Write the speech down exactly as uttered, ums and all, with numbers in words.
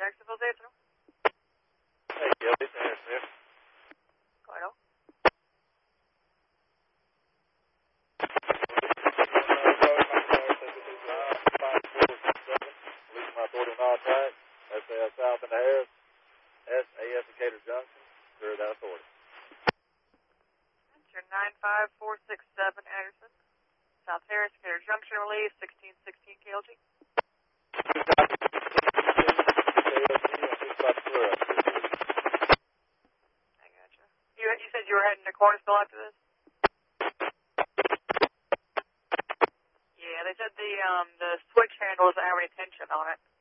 Jacksonville Central. Hey, Gilby, it's Aaron Smith. Claro. Release my authority on all tracks. S A S South into Harris. S A S Decatur Junction. Clear that authority. Enter nine five four six seven Anderson. South Harris, Decatur Junction, relief, sixteen sixteen K L G. I gotcha. You, you said you were heading to Cornersville after this? Yeah, they said the um the switch handle doesn't have any tension on it.